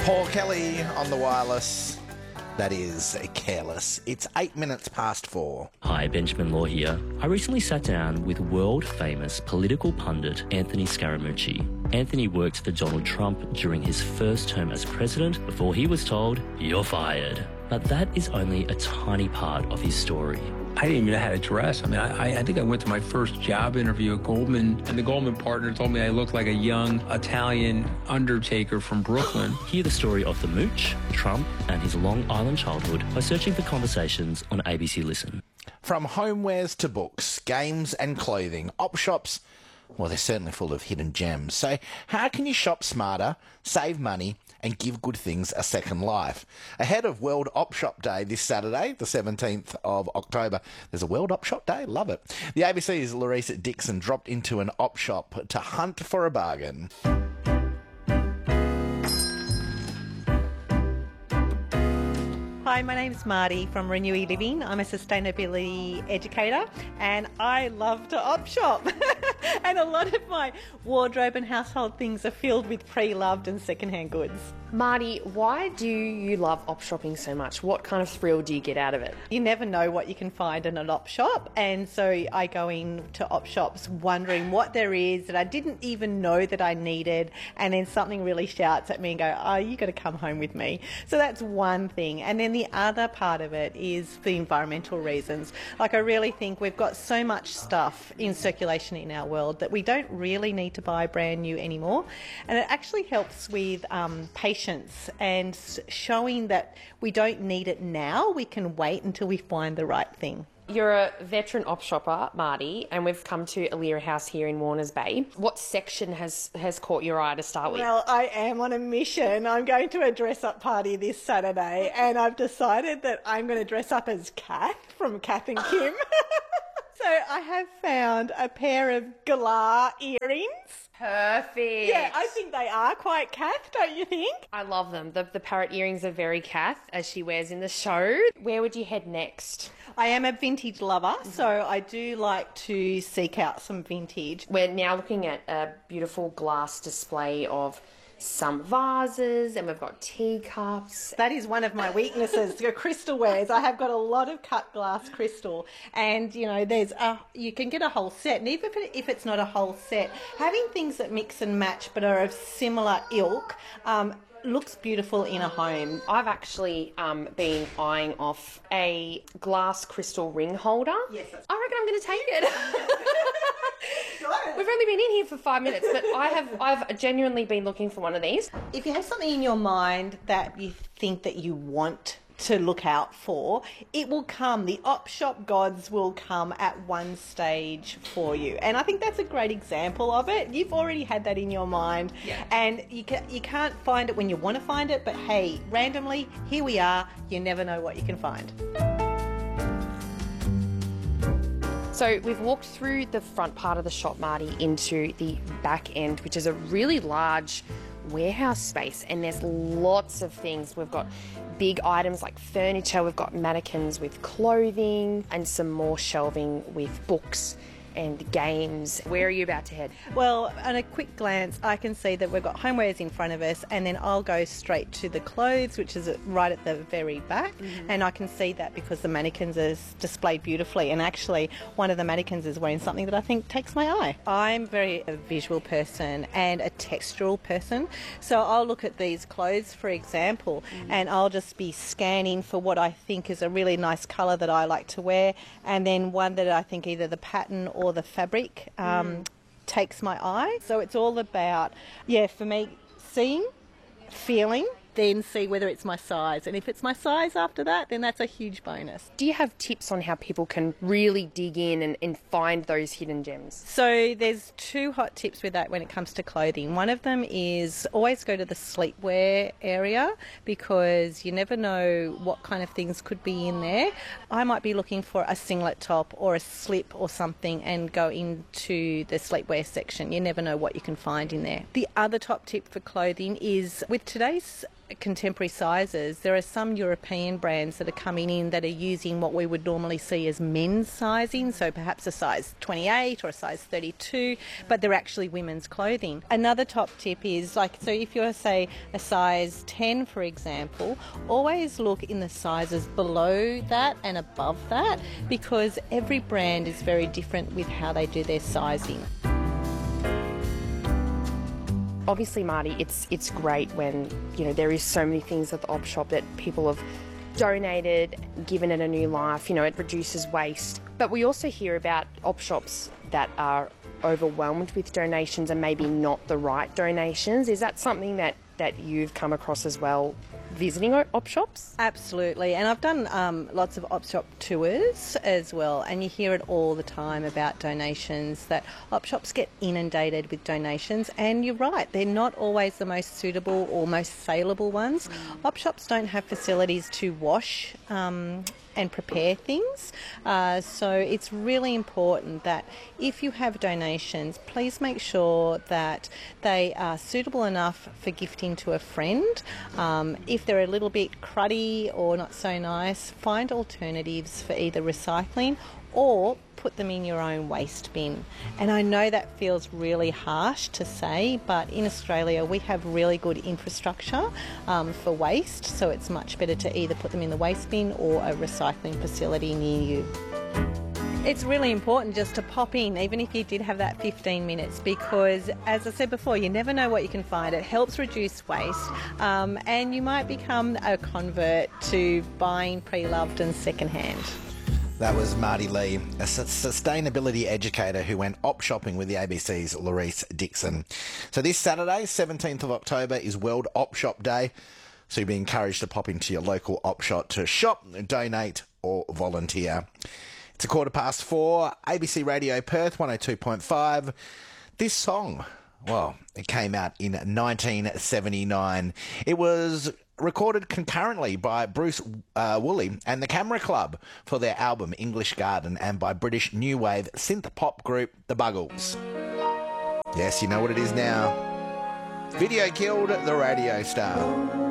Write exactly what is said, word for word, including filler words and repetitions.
Paul Kelly on the wireless. That is Careless. It's eight minutes past four. Hi, Benjamin Law here. I recently sat down with world-famous political pundit Anthony Scaramucci. Anthony worked for Donald Trump during his first term as president before he was told, "You're fired." But that is only a tiny part of his story. I didn't even know how to dress. I mean, I, I think I went to my first job interview at Goldman, and the Goldman partner told me I looked like a young Italian undertaker from Brooklyn. Hear the story of the Mooch, Trump, and his Long Island childhood by searching for Conversations on A B C Listen. From homewares to books, games and clothing, op shops, well, they're certainly full of hidden gems. So how can you shop smarter, save money, and give good things a second life? Ahead of World Op Shop Day this Saturday, the seventeenth of October. There's a World Op Shop Day? Love it. The A B C's Larissa Dixon dropped into an op shop to hunt for a bargain. Hi, my name's Marty from Renewy Living. I'm a sustainability educator and I love to op shop. And a lot of my wardrobe and household things are filled with pre-loved and second-hand goods. Marty, why do you love op shopping so much? What kind of thrill do you get out of it? You never know what you can find in an op shop, and so I go into op shops wondering what there is that I didn't even know that I needed, and then something really shouts at me and go, oh, you got to come home with me. So that's one thing. And then the other part of it is the environmental reasons. Like, I really think we've got so much stuff in circulation in our world that we don't really need to buy brand new anymore, and it actually helps with um, patience and showing that we don't need it now, we can wait until we find the right thing. You're a veteran op shopper, Marty, and we've come to Alira House here in Warners Bay. What section has, has caught your eye to start with? Well, I am on a mission. I'm going to a dress-up party this Saturday, and I've decided that I'm going to dress up as Kath from Kath and Kim. So I have found a pair of galah earrings. Perfect. Yeah, I think they are quite Kath, don't you think? I love them. The, the parrot earrings are very Kath, as she wears in the show. Where would you head next? I am a vintage lover, mm-hmm. so I do like to seek out some vintage. We're now looking at a beautiful glass display of some vases, and we've got teacups. That is one of my weaknesses, the crystal wares. I have got a lot of cut glass crystal, and you know, there's a, you can get a whole set, and even if, it, if it's not a whole set, having things that mix and match but are of similar ilk um, looks beautiful in a home. I've actually um, been eyeing off a glass crystal ring holder. Yes. I reckon I'm going to take it. We've only been in here for five minutes, but I have I've genuinely been looking for one of these. If you have something in your mind that you think that you want to look out for, it will come. The op shop gods will come at one stage for you, and I think that's a great example of it. You've already had that in your mind, yeah. And you can, you can't find it when you want to find it, but hey, randomly, here we are. You never know what you can find. So we've walked through the front part of the shop, Marty, into the back end, which is a really large warehouse space, and there's lots of things. We've got big items like furniture, we've got mannequins with clothing, and some more shelving with books and games. Where are you about to head? Well, on a quick glance, I can see that we've got homewares in front of us, and then I'll go straight to the clothes, which is right at the very back. Mm-hmm. And I can see that because the mannequins are displayed beautifully, and actually one of the mannequins is wearing something that I think takes my eye. I'm very a visual person and a textural person, so I'll look at these clothes, for example, mm-hmm. and I'll just be scanning for what I think is a really nice colour that I like to wear, and then one that I think either the pattern or or the fabric um, mm. takes my eye. So it's all about, yeah, for me, seeing, feeling, then see whether it's my size. And if it's my size after that, then that's a huge bonus. Do you have tips on how people can really dig in and, and find those hidden gems? So there's two hot tips with that when it comes to clothing. One of them is always go to the sleepwear area, because you never know what kind of things could be in there. I might be looking for a singlet top or a slip or something and go into the sleepwear section. You never know what you can find in there. The other top tip for clothing is, with today's contemporary sizes, there are some European brands that are coming in that are using what we would normally see as men's sizing, so perhaps a size twenty-eight or a size thirty-two, but they're actually women's clothing. Another top tip is, like, so if you're, say, a size ten, for example, always look in the sizes below that and above that, because every brand is very different with how they do their sizing. Obviously, Marty, it's it's great when, you know, there is so many things at the op shop that people have donated, given it a new life. You know, it reduces waste. But we also hear about op shops that are overwhelmed with donations and maybe not the right donations. Is that something that, that you've come across as well, visiting op shops? Absolutely, and I've done um, lots of op shop tours as well, and you hear it all the time about donations, that op shops get inundated with donations, and you're right, they're not always the most suitable or most saleable ones. Mm. Op shops don't have facilities to wash um, and prepare things, uh, so it's really important that if you have donations, please make sure that they are suitable enough for gifting to a friend. Um, if they're a little bit cruddy or not so nice, find alternatives for either recycling or put them in your own waste bin. And I know that feels really harsh to say, but in Australia we have really good infrastructure um, for waste, so it's much better to either put them in the waste bin or a recycling facility near you. It's really important just to pop in, even if you did have that fifteen minutes, because, as I said before, you never know what you can find. It helps reduce waste, um, and you might become a convert to buying pre-loved and second-hand. That was Marty Lee, a sustainability educator who went op shopping with the A B C's Laurice Dixon. So this Saturday, seventeenth of October, is World Op Shop Day. So you'll be encouraged to pop into your local op shop to shop, donate or volunteer. It's a quarter past four, A B C Radio Perth one oh two point five. This song, well, it came out in nineteen seventy-nine. It was recorded concurrently by Bruce uh, Woolley and the Camera Club for their album English Garden, and by British new wave synth pop group The Buggles. Yes, you know what it is now. Video killed the radio star.